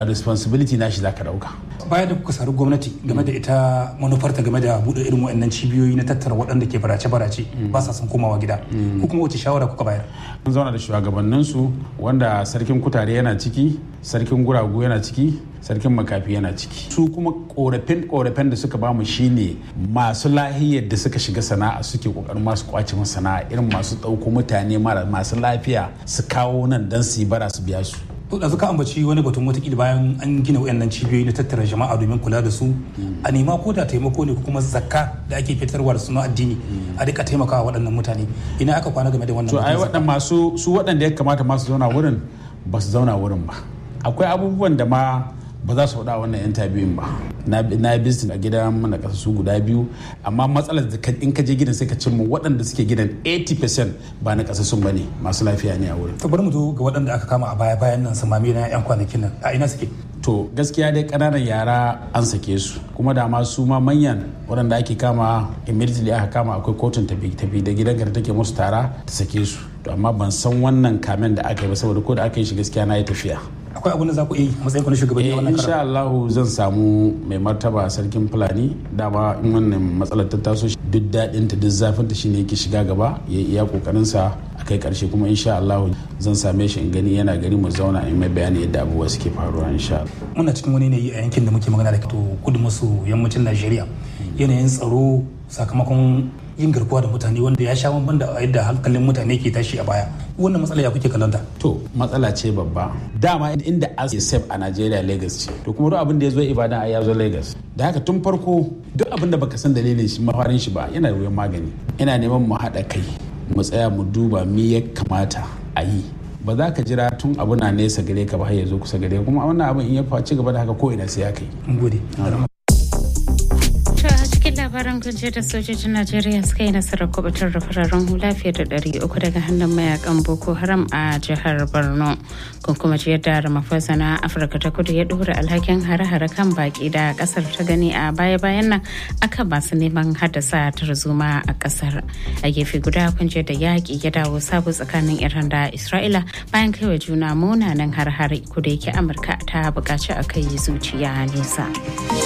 responsibility na shi zaka dauka. Baya da kuka sari gwamnati game da ita manufarta game da buɗe irin waɗannan cibiyoyi na tattara waɗanda ke barace-barace ba sa son komawa gida, ko kuma wace shawara kuka bayar? Mun zauna da shugabanninsu wanda sarkin kutare yana ciki, sarkin guragu yana ciki, sarkin makafi yana ciki. Su kuma korafen da suka bamu shine masu lahiyar da suka shiga sana'a suke kokarin masu kwace masu sana'a, irin masu ɗauko mutane masu lafiya su kawo nan don su yi bara su biya su. Da suka ambaci wani batun watakila bayan an gina wayannan cibiyoyi na tattara jama'a domin kula da su a nema ko da taimako ne ko kuma zakka da ake fitarwa da suna addini a rika taimakawa waɗannan mutane. Ina aka kwana game da wannan? To ai waɗanda ya kamata masu zauna wurin ba su zauna wurin ba. Akwai abubuwan da ma ba za su faɗa wannan interviewin ba. Na business a gidan mana kasasu guda biyu, amma matsalar da in ka je gidan sai ka cimma waɗanda suke gidan 80% ba na kasasun ba ne, masu lafiya ne a wurin. To bari mu zo ga waɗanda aka kama a bayan nan samami na 'yan kwanakin nan, a ina suke? To gaskiya dai ƙananan yara an sake su, kuma da ma su ma manyan waɗanda ake kama immediately aka kama akwai kotun tafi da gidan da take musu tara ta sake su. To amma ban san wannan kamen da aka yi ba, saboda ko da aka yi shi gaskiya na yi tafiya. Akwai abin da za ku yi matsayin ku na shugabanni wannan karan? Insha Allah zan samu mai martaba sarkin Fulani, dama in wannan matsalar ta taso duk daɗin ta duk zafin ta shine yake shiga gaba ya iya kokarin sa a kai karshe, kuma insha Allah zan same shi in gani yana gari mu zauna in mai bayani yadda abubuwa suke faruwa insha Allah. Muna cikin wani yanayi a yankin da muke magana da kudu maso yammacin Najeriya, yanayin tsaro sakamakon yin garkuwa da mutane wanda ya sha bamban da yadda hankalin mutane ke tashi a baya. Wannan matsala ya kuke kallon ta? To matsala ce babba. Dama inda ake safe a Najeriya Lagos ce. To kuma duk abin da ya zo Ibadan ya zo Lagos. Da haka tun farko duk abin da baka san dalilin shi mafarin shi ba yana da wuyan magani. Ina neman mu haɗa kai, mu tsaya mu duba me ya kamata a yi. Ba za ka jira tun abu na nesa gare ka ba har ya zo kusa gare ka, kuma wannan abin in ya ci gaba da haka ko ina sai ya kai. Mun gode. Labaran kunce da sojojin Najeriya suka yi nasarar kubutar da fararen hula fiye da 300 daga hannun mayakan Boko Haram a jihar Borno. Kun kuma ji yadda Ramaphosa na Afirka ta Kudu ya dora alhakin hare-hare kan baki da kasar ta gani a baya-bayan nan akan masu neman haddasa tarzoma a kasar. A gefe guda kun ji da yaƙi ya dawo sabo tsakanin Iran da Isra'ila bayan kaiwa juna munanan har-hare, kuda yake Amurka ta buƙaci a kai zuciya nesa.